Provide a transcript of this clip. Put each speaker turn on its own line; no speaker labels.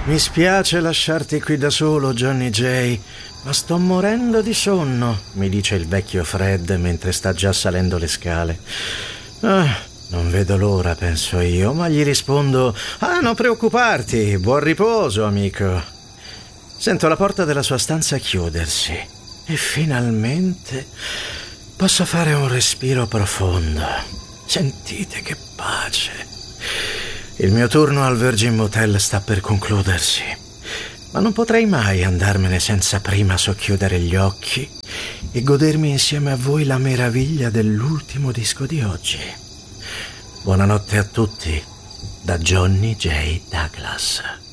Mi spiace lasciarti qui da solo, Johnny J, ma sto morendo di sonno, mi dice il vecchio Fred mentre sta già salendo le scale. Non vedo l'ora, penso io, ma gli rispondo: non preoccuparti, buon riposo, amico. Sento la porta della sua stanza chiudersi e finalmente posso fare un respiro profondo. Sentite che pace. Il mio turno al Virgin Motel sta per concludersi, ma non potrei mai andarmene senza prima socchiudere gli occhi e godermi insieme a voi la meraviglia dell'ultimo disco di oggi. Buonanotte a tutti, da Johnny J. Douglas.